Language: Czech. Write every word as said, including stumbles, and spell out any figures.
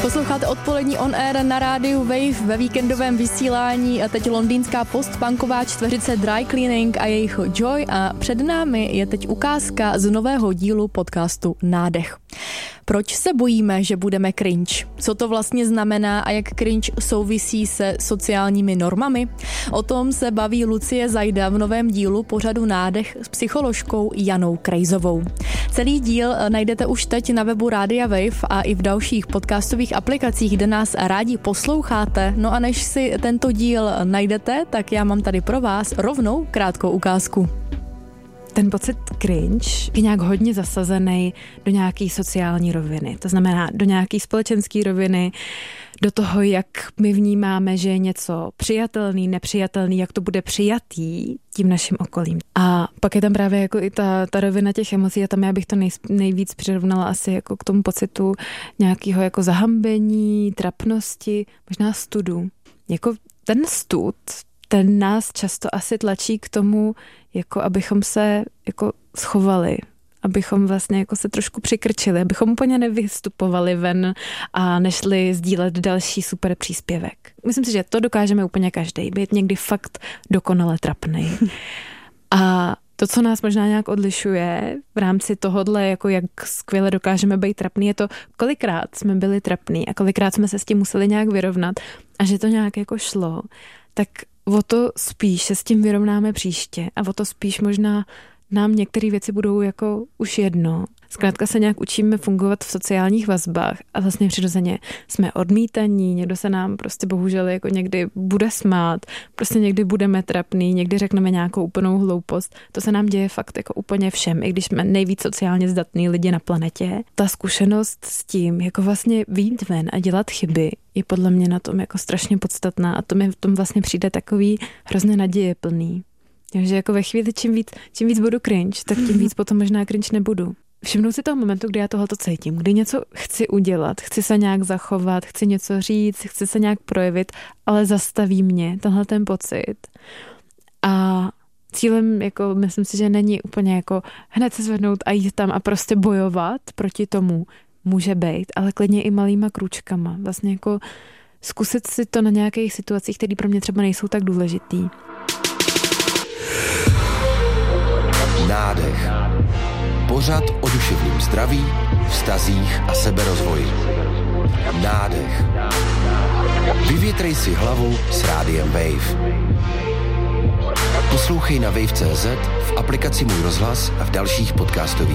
Posloucháte odpolední On Air na rádiu Wave ve víkendovém vysílání. A teď londýnská postpunková čtveřice Dry Cleaning a jejich Joy a před námi je teď ukázka z nového dílu podcastu Nádech. Proč se bojíme, že budeme cringe? Co to vlastně znamená a jak cringe souvisí se sociálními normami? O tom se baví Lucie Zajda v novém dílu pořadu Nádech s psycholožkou Janou Krejzovou. Celý díl najdete už teď na webu Rádia Wave a i v dalších podcastových aplikacích, kde nás rádi posloucháte. No a než si tento díl najdete, tak já mám tady pro vás rovnou krátkou ukázku. Ten pocit cringe je nějak hodně zasazený do nějaký sociální roviny. To znamená do nějaký společenské roviny, do toho, jak my vnímáme, že je něco přijatelný, nepřijatelný, jak to bude přijatý tím naším okolím. A pak je tam právě jako i ta, ta rovina těch emocí a tam já bych to nej, nejvíc přirovnala asi jako k tomu pocitu nějakého jako zahambení, trapnosti, možná studu. Jako ten stud, ten nás často asi tlačí k tomu, jako abychom se jako schovali, abychom vlastně jako se trošku přikrčili, abychom úplně nevystupovali ven a nešli sdílet další super příspěvek. Myslím si, že to dokážeme úplně každý, být někdy fakt dokonale trapnej. A to, co nás možná nějak odlišuje v rámci tohodle, jako jak skvěle dokážeme být trapný, je to, kolikrát jsme byli trapný a kolikrát jsme se s tím museli nějak vyrovnat a že to nějak jako šlo, tak o to spíš se s tím vyrovnáme příště a o to spíš možná nám některé věci budou jako už jedno. Zkrátka se nějak učíme fungovat v sociálních vazbách a vlastně přirozeně jsme odmítaní, někdo se nám prostě bohužel jako někdy bude smát, prostě někdy budeme trapný, někdy řekneme nějakou úplnou hloupost. To se nám děje fakt jako úplně všem, i když jsme nejvíc sociálně zdatný lidi na planetě. Ta zkušenost s tím, jako vlastně vyjít ven a dělat chyby, je podle mě na tom jako strašně podstatná a to mi v tom vlastně přijde takový hrozně nadějeplný. Takže jako ve chvíli, čím víc, čím víc budu cringe, tak tím víc potom možná cringe nebudu. Všimnout si toho momentu, kdy já tohleto cítím, kdy něco chci udělat, chci se nějak zachovat, chci něco říct, chci se nějak projevit, ale zastaví mě tenhle ten pocit. A cílem, jako myslím si, že není úplně jako hned se zvednout a jít tam a prostě bojovat proti tomu, může být, ale klidně i malýma krůčkama. Vlastně jako zkusit si to na nějakých situacích, které pro mě třeba nejsou tak důležitý. Nádech. Pořad o duševním zdraví, vztazích a seberozvoji. Nádech. Vyvětrej si hlavu s Rádiem Wave. Poslouchej na wave tečka cé zet, v aplikaci Můj rozhlas a v dalších podcastových